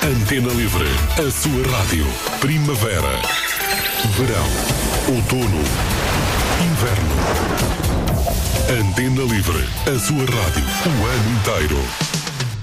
Antena Livre, a sua rádio. Primavera, verão, outono, inverno. Antena Livre, a sua rádio, o ano inteiro.